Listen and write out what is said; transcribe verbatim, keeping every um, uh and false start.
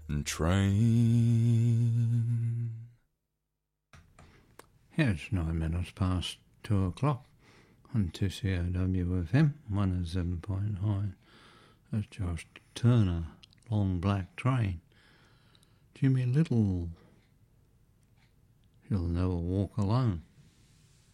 train. Yeah, it's nine minutes past two o'clock on two C O W F M, one oh seven point nine. That's Josh Turner, Long Black Train. Jimmy Little, You'll Never Walk Alone.